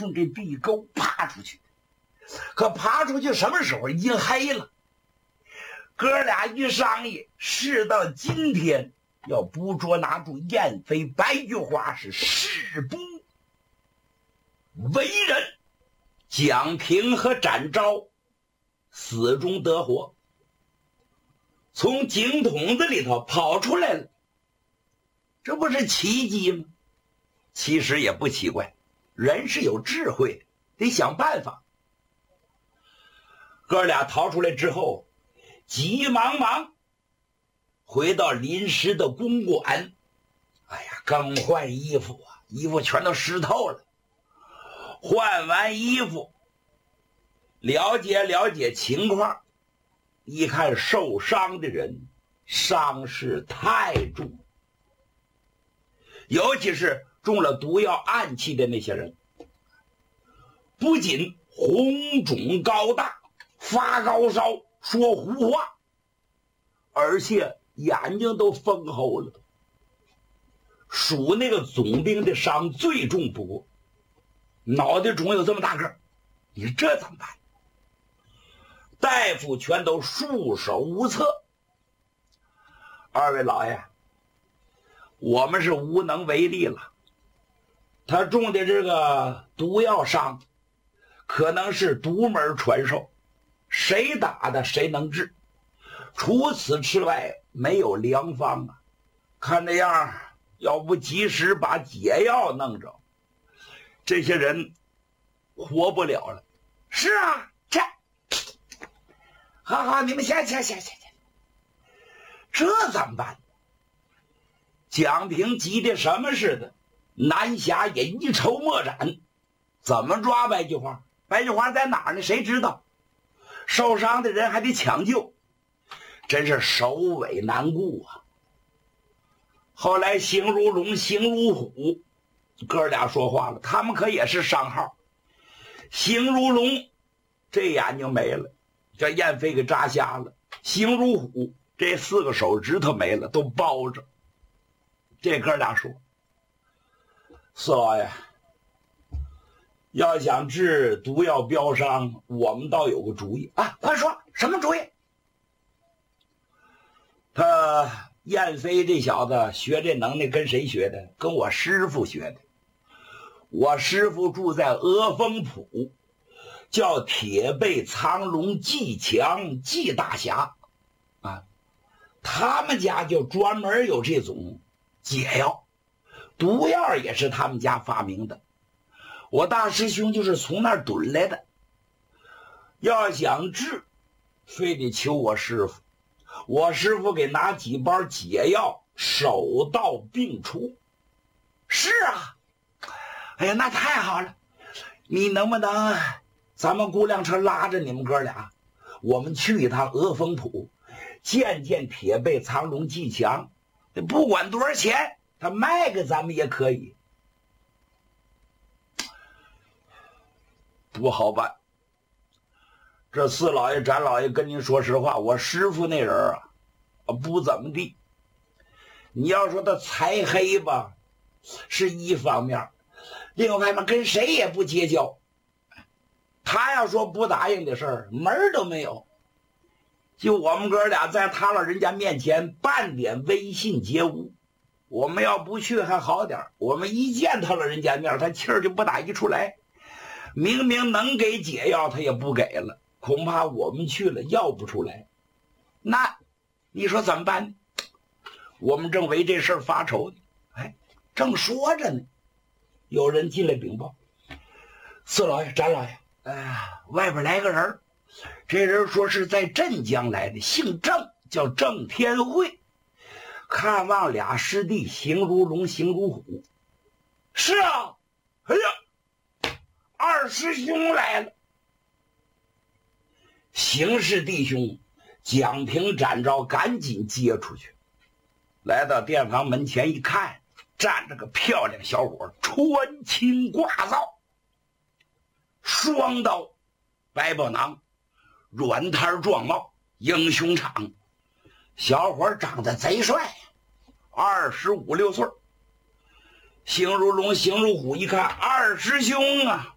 从这壁沟爬出去。可爬出去什么时候已经黑了。哥俩一商议，事到今天要捕捉拿住燕飞、白菊花是誓不为人。蒋平和展昭死中得活，从井筒子里头跑出来了，这不是奇迹吗？其实也不奇怪，人是有智慧，得想办法。哥俩逃出来之后，急忙忙回到临时的公馆，哎呀，更换衣服啊，衣服全都湿透了。换完衣服，了解情况，一看受伤的人伤势太重，尤其是中了毒药暗器的那些人，不仅红肿高大，发高烧，说胡话，而且眼睛都封喉了。属那个总兵的伤最重不过，脑袋肿有这么大个，你这怎么办？大夫全都束手无策。二位老爷，我们是无能为力了。他中的这个毒药伤可能是独门传授，谁打的谁能治，除此之外没有良方啊。看这样，要不及时把解药弄着，这些人活不了了。是啊，这好，你们先，这怎么办？蒋平急得什么似的，南侠也一筹莫展。怎么抓白菊花？白菊花在哪儿呢？谁知道？受伤的人还得抢救，真是首尾难顾啊。后来邢如龙、邢如虎哥俩说话了，他们可也是伤号。邢如龙这眼睛没了，叫燕飞给扎瞎了；邢如虎这4个手指头没了，都包着。这哥俩说：“四老爷，要想治毒药标伤，我们倒有个主意啊！快说，什么主意？”他燕飞这小子学这能耐跟谁学的？跟我师傅学的。我师傅住在峨峰浦，叫铁背苍龙季强季大侠啊，他们家就专门有这种解药，毒药也是他们家发明的。我大师兄就是从那儿蹲来的。要想治，非得求我师傅。我师傅给拿几包解药，手到病除。是啊，哎呀，那太好了！你能不能咱们估辆车拉着你们哥俩，我们去一趟峨峰浦，见见铁背苍龙季强，不管多少钱，他卖给咱们也可以。不好办。这四老爷、展老爷跟您说实话，我师傅那人啊，不怎么地。你要说他财黑吧，是一方面，另外嘛，跟谁也不结交。他要说不答应的事儿，门儿都没有。就我们哥俩在他老人家面前半点威信皆无。我们要不去还好点，我们一见他老人家面，他气儿就不打一处来。明明能给解药，他也不给了。恐怕我们去了要不出来，那你说怎么办呢？我们正为这事儿发愁呢，哎，正说着呢，有人进来禀报：“四老爷、展老爷，外边来个人，这人说是在镇江来的，姓郑，叫郑天惠，看望俩师弟邢如龙、邢如虎。”是啊，哎呀，二师兄来了。邢氏弟兄蒋平、展昭赶紧接出去，来到店房门前一看，站着个漂亮小伙，穿青挂皂，双刀白宝囊，软摊壮帽，英雄场。小伙长得贼帅，25、26岁。邢如龙、邢如虎一看，二师兄啊，